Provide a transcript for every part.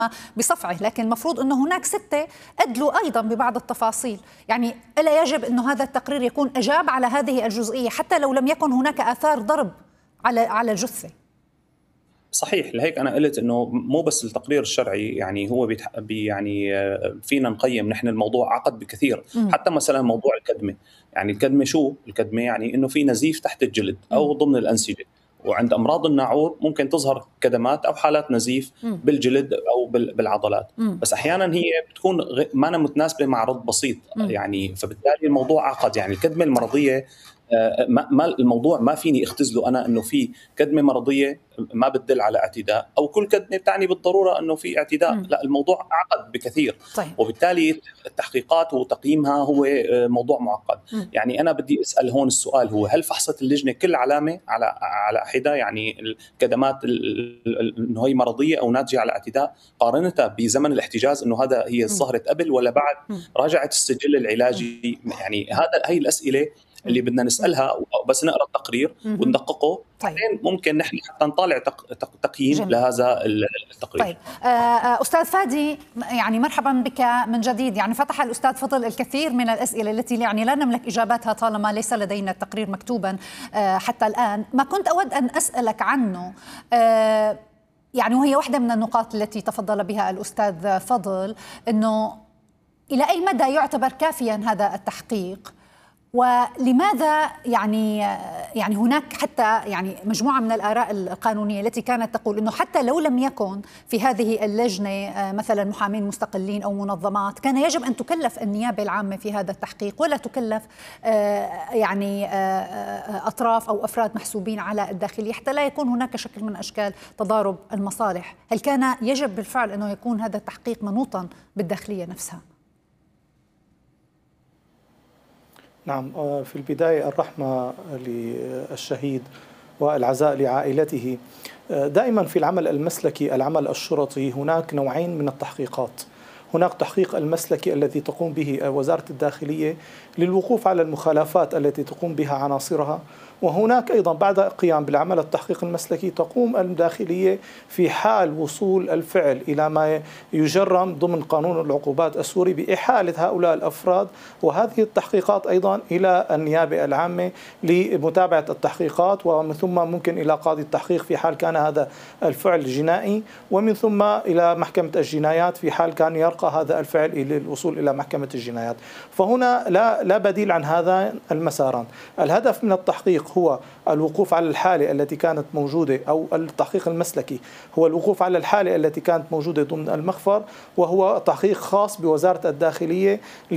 بصفعه، لكن المفروض أنه هناك 6 أدلوا أيضا ببعض التفاصيل. يعني ألا يجب أنه هذا التقرير يكون أجاب على هذه الجزئية حتى لو لم يكن هناك آثار ضرب على الجثة؟ صحيح، لهيك أنا قلت إنه مو بس التقرير الشرعي، يعني هو يعني فينا نقيم نحن الموضوع أعقد بكثير. حتى مثلا موضوع الكدمة، يعني الكدمة شو؟ الكدمة يعني إنه في نزيف تحت الجلد أو ضمن الأنسجة، وعند أمراض الناعور ممكن تظهر كدمات أو حالات نزيف بالجلد أو بالعضلات. بس أحيانا هي بتكون ما متناسبة مع رد بسيط، يعني فبالتالي الموضوع أعقد. يعني الكدمة المرضية ما الموضوع ما فيني اختزله انا انه في كدمه مرضيه ما بتدل على اعتداء، او كل كدمه بتعني بالضروره انه في اعتداء. لا، الموضوع اعقد بكثير. طيب. وبالتالي التحقيقات وتقييمها هو موضوع معقد. يعني انا بدي اسال هون السؤال هو: هل فحصت اللجنه كل علامه على حده؟ يعني الكدمات انه هي مرضيه او ناتجه على اعتداء، قارنتها بزمن الاحتجاز انه هذا هي ظهرت قبل ولا بعد؟ راجعت السجل العلاجي؟ يعني هي الاسئله اللي بدنا نسألها، بس نقرأ التقرير وندققه. طيب. ممكن نحن حتى نطالع تقييم جميل. لهذا التقرير. طيب. أستاذ فادي، يعني مرحبا بك من جديد. يعني فتح الأستاذ فضل الكثير من الأسئلة التي يعني لا نملك إجاباتها طالما ليس لدينا التقرير مكتوبا حتى الآن. ما كنت أود أن أسألك عنه، يعني وهي واحدة من النقاط التي تفضل بها الأستاذ فضل، أنه إلى أي مدى يعتبر كافيا هذا التحقيق، ولماذا يعني هناك حتى يعني مجموعة من الآراء القانونية التي كانت تقول إنه حتى لو لم يكن في هذه اللجنة مثلا محامين مستقلين أو منظمات، كان يجب أن تكلف النيابة العامة في هذا التحقيق، ولا تكلف يعني أطراف أو أفراد محسوبين على الداخلية، حتى لا يكون هناك شكل من أشكال تضارب المصالح. هل كان يجب بالفعل أنه يكون هذا التحقيق منوطا بالداخلية نفسها؟ نعم، في البداية الرحمة للشهيد والعزاء لعائلته. دائما في العمل المسلكي، العمل الشرطي، هناك نوعين من التحقيقات. هناك تحقيق المسلكي الذي تقوم به وزارة الداخلية للوقوف على المخالفات التي تقوم بها عناصرها، وهناك أيضا بعد القيام بالعمل التحقيق المسلكي تقوم الداخلية في حال وصول الفعل إلى ما يجرم ضمن قانون العقوبات السوري بإحالة هؤلاء الأفراد وهذه التحقيقات أيضا إلى النيابة العامة لمتابعة التحقيقات، ومن ثم ممكن إلى قاضي التحقيق في حال كان هذا الفعل جنائي، ومن ثم إلى محكمة الجنايات في حال كان يرقى هذا الفعل إلى الوصول إلى محكمة الجنايات. فهنا لا بديل عن هذا المساران. الهدف من التحقيق هو الوقوف على الحالة التي كانت موجودة، أو التحقيق المسلكي هو الوقوف على الحالة التي كانت موجودة ضمن المخفر، وهو تحقيق خاص بوزارة الداخلية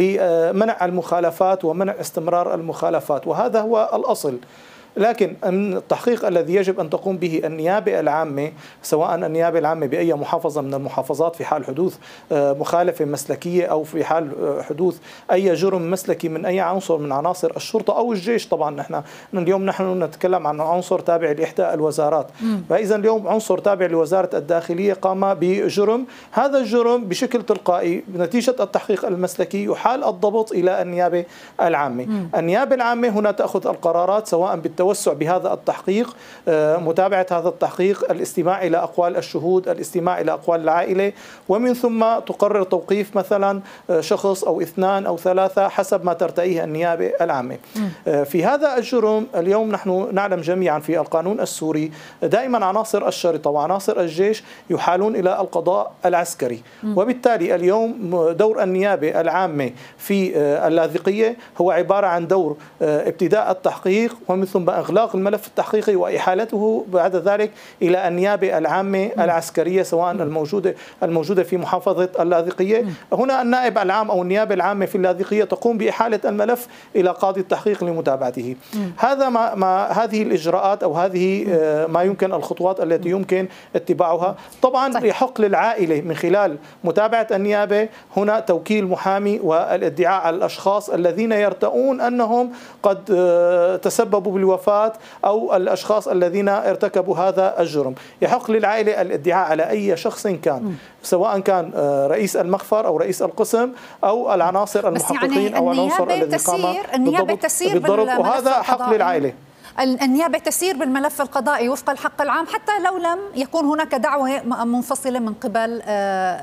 لمنع المخالفات ومنع استمرار المخالفات، وهذا هو الأصل. لكن التحقيق الذي يجب أن تقوم به النيابة العامة، سواء النيابة العامة بأي محافظة من المحافظات، في حال حدوث مخالفة مسلكية أو في حال حدوث أي جرم مسلكي من أي عنصر من عناصر الشرطة أو الجيش. طبعا اليوم نحن نتكلم عن عنصر تابع لإحدى الوزارات، فإذا اليوم عنصر تابع لوزارة الداخلية قام بجرم، هذا الجرم بشكل تلقائي بنتيجة التحقيق المسلكي يحال الضبط إلى النيابة العامة. النيابة العامة هنا تأخذ القرارات، سواء بالتوسع بهذا التحقيق، متابعة هذا التحقيق، الاستماع إلى أقوال الشهود، الاستماع إلى أقوال العائلة، ومن ثم تقرر توقيف مثلا شخص أو 2 أو 3 حسب ما ترتئيه النيابة العامة. في هذا الجرم اليوم نحن نعلم جميعا في القانون السوري دائما عناصر الشرطة وعناصر الجيش يحالون إلى القضاء العسكري، وبالتالي اليوم دور النيابة العامة في اللاذقية هو عبارة عن دور ابتداء التحقيق، ومن ثم إغلاق الملف التحقيقي وإحالته بعد ذلك إلى النيابة العامة العسكرية سواء الموجودة في محافظة اللاذقية. هنا النائب العام أو النيابة العامة في اللاذقية تقوم بإحالة الملف إلى قاضي التحقيق لمتابعته. هذا هذه الإجراءات أو هذه ما يمكن الخطوات التي يمكن اتباعها. طبعا يحق للعائلة من خلال متابعة النيابة هنا توكيل محامي والادعاء على الأشخاص الذين يرتؤون أنهم قد تسببوا بالوفاة أو الأشخاص الذين ارتكبوا هذا الجرم. يحق للعائلة الادعاء على أي شخص كان، سواء كان رئيس المخفر أو رئيس القسم أو العناصر المحققين أو العنصر الذي قام بالضرب، وهذا حق للعائلة. النيابة تسير بالملف القضائي وفق الحق العام حتى لو لم يكون هناك دعوة منفصلة من قبل